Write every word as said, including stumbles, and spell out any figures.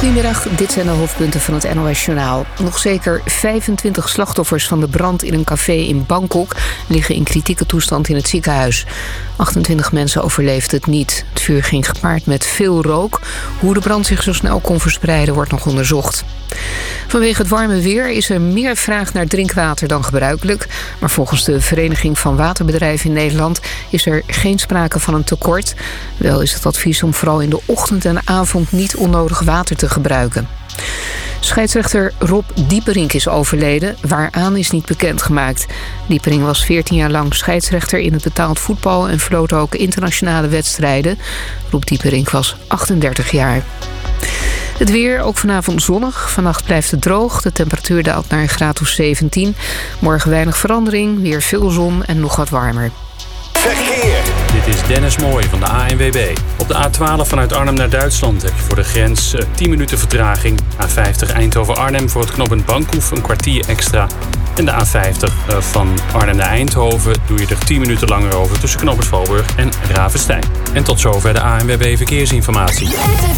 Goedemiddag, dit zijn de hoofdpunten van het N O S-journaal. Nog zeker vijfentwintig slachtoffers van de brand in een café in Bangkok liggen in kritieke toestand in het ziekenhuis. achtentwintig mensen overleefden het niet. Het vuur ging gepaard met veel rook. Hoe de brand zich zo snel kon verspreiden wordt nog onderzocht. Vanwege het warme weer is er meer vraag naar drinkwater dan gebruikelijk. Maar volgens de Vereniging van Waterbedrijven in Nederland is er geen sprake van een tekort. Wel is het advies om vooral in de ochtend en avond niet onnodig water te gebruiken. Scheidsrechter Rob Dieperink is overleden, waaraan is niet bekendgemaakt. Dieperink was veertien jaar lang scheidsrechter in het betaald voetbal en floot ook internationale wedstrijden. Rob Dieperink was achtendertig jaar. Het weer, ook vanavond zonnig. Vannacht blijft het droog. De temperatuur daalt naar een graad of zeventien. Morgen weinig verandering, weer veel zon en nog wat warmer. Verkeer. Dit is Dennis Mooij van de A N W B. Op de A twaalf vanuit Arnhem naar Duitsland heb je voor de grens tien minuten vertraging. A vijftig Eindhoven-Arnhem voor het knooppunt Bankhoef een kwartier extra. En de A vijftig van Arnhem naar Eindhoven doe je er tien minuten langer over tussen knooppunt Valburg en Ravenstein. En tot zover de A N W B Verkeersinformatie.